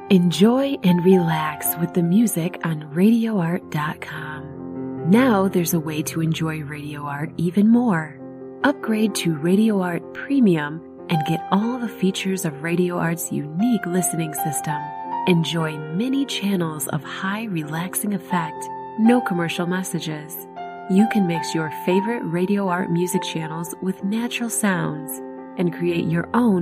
Enjoy and relax with the music on RadioArt.com. Now there's a way to enjoy Radio Art even more. Upgrade to Radio Art Premium and get all the features of Radio Art's unique listening system. Enjoy many channels of high relaxing effect, no commercial messages. You can mix your favorite Radio Art music channels with natural sounds and create your own